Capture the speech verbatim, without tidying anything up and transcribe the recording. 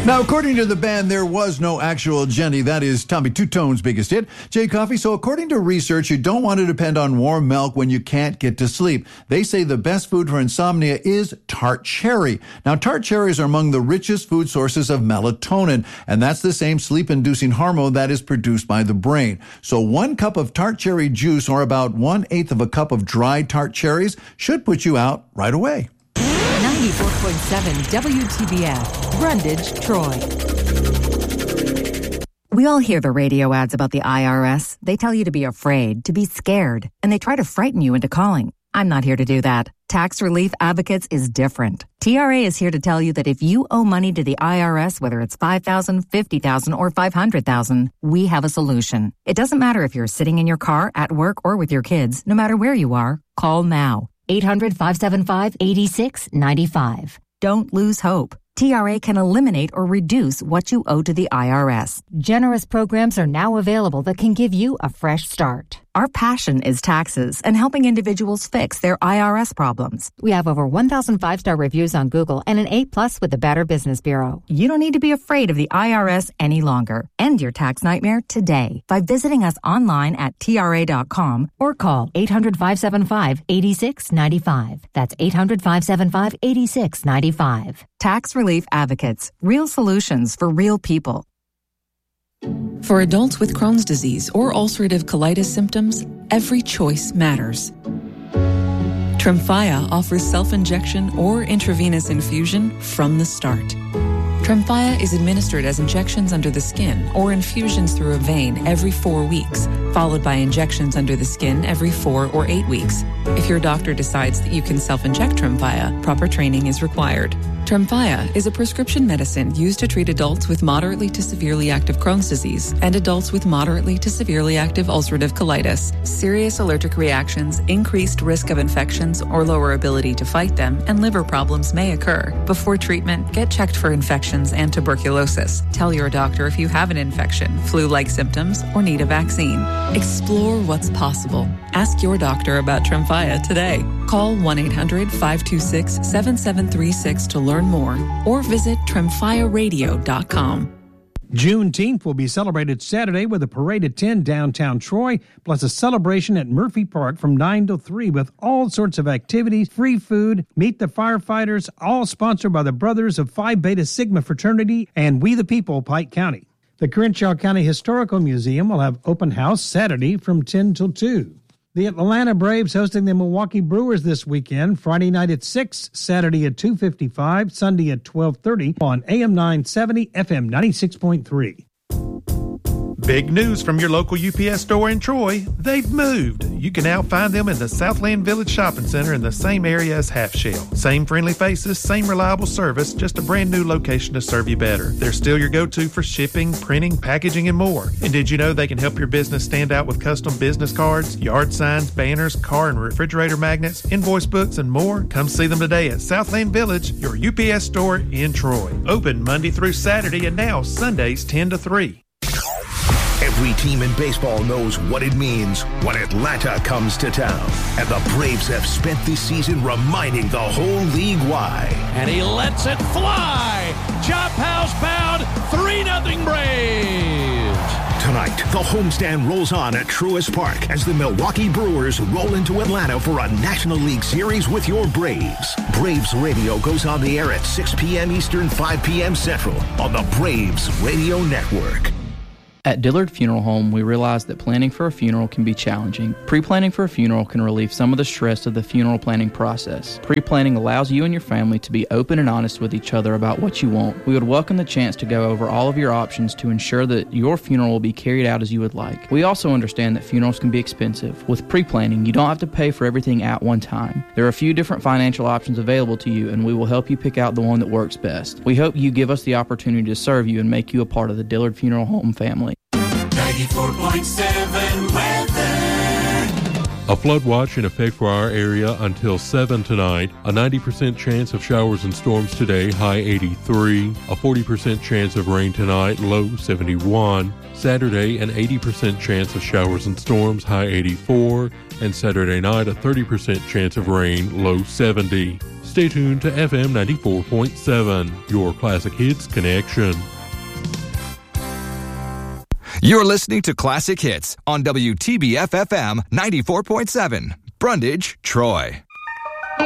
Now, according to the band, there was no actual Jenny. That is Tommy Two Tone's biggest hit. Jay Coffey, so according to research, you don't want to depend on warm milk when you can't get to sleep. They say the best food for insomnia is tart cherry. Now, tart cherries are among the richest food sources of melatonin, and that's the same sleep-inducing hormone that is produced by the brain. So one cup of tart cherry juice, or about one-eighth of a cup of dried tart cherries, should put you out right away. ninety-four point seven W T B F, Brundage, Troy. We all hear the radio ads about the I R S. They tell you to be afraid, to be scared, and they try to frighten you into calling. I'm not here to do that. Tax Relief Advocates is different. T R A is here to tell you that if you owe money to the I R S, whether it's five thousand dollars, fifty thousand dollars, or five hundred thousand dollars, we have a solution. It doesn't matter if you're sitting in your car, at work, or with your kids. No matter where you are, call now. eight hundred, five seven five, eight six nine five. Don't lose hope. T R A can eliminate or reduce what you owe to the I R S. Generous programs are now available that can give you a fresh start. Our passion is taxes and helping individuals fix their I R S problems. We have over one thousand five-star reviews on Google and an A plus with the Better Business Bureau. You don't need to be afraid of the I R S any longer. End your tax nightmare today by visiting us online at T R A dot com or call eight hundred, five seven five, eight six nine five. That's eight hundred, five seven five, eight six nine five. Tax Relief Advocates. Real solutions for real people. For adults with Crohn's disease or ulcerative colitis symptoms, every choice matters. Tremfya offers self-injection or intravenous infusion from the start. Tremfya is administered as injections under the skin or infusions through a vein every four weeks, followed by injections under the skin every four or eight weeks. If your doctor decides that you can self-inject Tremfya, proper training is required. Tremfya is a prescription medicine used to treat adults with moderately to severely active Crohn's disease and adults with moderately to severely active ulcerative colitis. Serious allergic reactions, increased risk of infections or lower ability to fight them, and liver problems may occur. Before treatment, get checked for infections and tuberculosis. Tell your doctor if you have an infection, flu-like symptoms, or need a vaccine. Explore what's possible. Ask your doctor about Tremfya today. Call one eight hundred, five two six, seven seven three six to learn more, or visit tremfya radio dot com. Juneteenth will be celebrated Saturday with a parade at ten downtown Troy, plus a celebration at Murphy Park from nine to three with all sorts of activities, free food, meet the firefighters, all sponsored by the Brothers of Phi Beta Sigma Fraternity and We the People, Pike County. The Crenshaw County Historical Museum will have open house Saturday from ten till two. The Atlanta Braves hosting the Milwaukee Brewers this weekend, Friday night at six, Saturday at two fifty-five, Sunday at twelve thirty on A M nine seventy, F M ninety-six point three. Big news from your local U P S store in Troy. They've moved. You can now find them in the Southland Village Shopping Center in the same area as Half Shell. Same friendly faces, same reliable service, just a brand new location to serve you better. They're still your go-to for shipping, printing, packaging, and more. And did you know they can help your business stand out with custom business cards, yard signs, banners, car and refrigerator magnets, invoice books, and more? Come see them today at Southland Village, your U P S store in Troy. Open Monday through Saturday and now Sundays ten to three. Every team in baseball knows what it means when Atlanta comes to town. And the Braves have spent this season reminding the whole league why. And he lets it fly. Chop house bound, three nothing Braves. Tonight, the homestand rolls on at Truist Park as the Milwaukee Brewers roll into Atlanta for a National League Series with your Braves. Braves Radio goes on the air at six p.m. Eastern, five p.m. Central on the Braves Radio Network. At Dillard Funeral Home, we realize that planning for a funeral can be challenging. Pre-planning for a funeral can relieve some of the stress of the funeral planning process. Pre-planning allows you and your family to be open and honest with each other about what you want. We would welcome the chance to go over all of your options to ensure that your funeral will be carried out as you would like. We also understand that funerals can be expensive. With pre-planning, you don't have to pay for everything at one time. There are a few different financial options available to you, and we will help you pick out the one that works best. We hope you give us the opportunity to serve you and make you a part of the Dillard Funeral Home family. ninety-four point seven weather. A flood watch in effect for our area until seven tonight. A ninety percent chance of showers and storms today, high eighty-three. A forty percent chance of rain tonight, low seventy-one. Saturday, an eighty percent chance of showers and storms, high eighty-four. And Saturday night, a thirty percent chance of rain, low seventy. Stay tuned to F M ninety-four point seven, your classic hits connection. You're listening to Classic Hits on W T B F F M ninety-four point seven, Brundage, Troy.